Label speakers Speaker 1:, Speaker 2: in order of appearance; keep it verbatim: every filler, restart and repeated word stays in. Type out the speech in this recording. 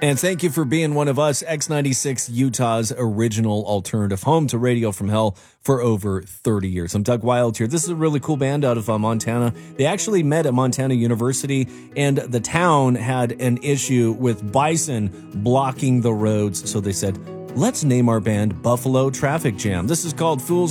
Speaker 1: And thank you for being one of us, X ninety-six, Utah's original alternative, home to Radio from Hell for over thirty years. I'm Doug Wild here. This is a really cool band out of uh, Montana. They actually met at Montana University, and the town had an issue with bison blocking the roads. So they said, let's name our band Buffalo Traffic Jam. This is called Fools